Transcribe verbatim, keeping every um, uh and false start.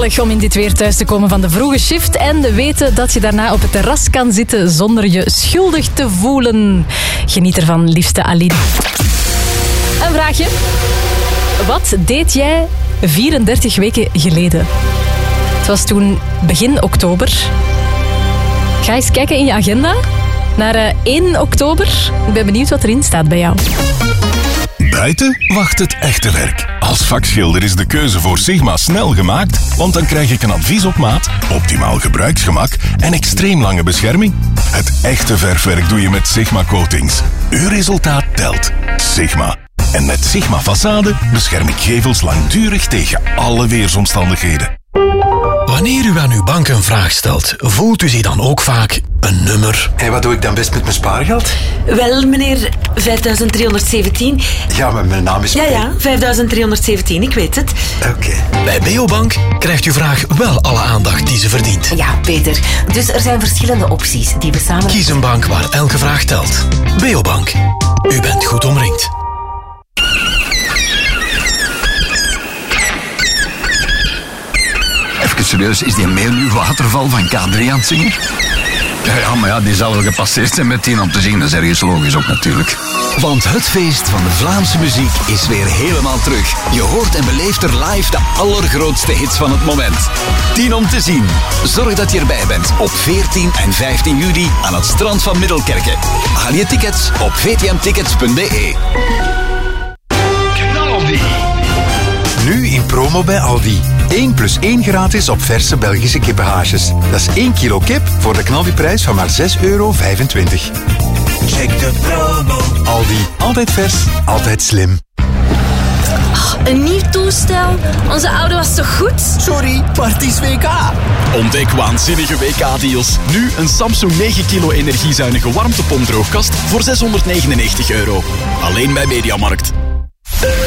Zalig om in dit weer thuis te komen van de vroege shift en weten dat je daarna op het terras kan zitten zonder je schuldig te voelen. Geniet ervan, liefste Aline. Een vraagje. Wat deed jij vierendertig weken geleden? Het was toen begin oktober. Ga eens kijken in je agenda naar uh, één oktober. Ik ben benieuwd wat erin staat bij jou. Buiten wacht het echte werk. Als vakschilder is de keuze voor Sigma snel gemaakt, want dan krijg ik een advies op maat, optimaal gebruiksgemak en extreem lange bescherming. Het echte verfwerk doe je met Sigma Coatings. Uw resultaat telt. Sigma. En met Sigma Façade bescherm ik gevels langdurig tegen alle weersomstandigheden. Wanneer u aan uw bank een vraag stelt, voelt u zich dan ook vaak een nummer? En wat doe ik dan best met mijn spaargeld? Wel, meneer, vijfduizend driehonderdzeventien. Ja, maar mijn naam is... Ja, ja, vijfduizend driehonderdzeventien, ik weet het. Oké. Okay. Bij Beobank krijgt uw vraag wel alle aandacht die ze verdient. Ja, Peter. Dus er zijn verschillende opties die we samen... Kies een bank waar elke vraag telt. Beobank. U bent goed omringd. Even serieus, is die mail nu Waterval van K drie aan het zingen? Ja, ja, maar ja, die zal wel gepasseerd zijn met tien om te zingen. Dat is ergens logisch ook natuurlijk. Want het feest van de Vlaamse muziek is weer helemaal terug. Je hoort en beleeft er live de allergrootste hits van het moment. tien om te zien. Zorg dat je erbij bent op veertien en vijftien juli aan het strand van Middelkerke. Haal je tickets op v t m tickets punt b e. Aldi. Nu in promo bij Aldi. één plus één gratis op verse Belgische kippenhaasjes. Dat is één kilo kip voor de knaldiprijs van maar zes euro vijfentwintig. Check de promo. Aldi. Altijd vers, altijd slim. Oh, een nieuw toestel? Onze oude was toch goed? Sorry, maar het is W K. Ontdek waanzinnige W K-deals. Nu een Samsung negen kilo energiezuinige warmtepompdroogkast voor zeshonderdnegenennegentig euro. Alleen bij Mediamarkt.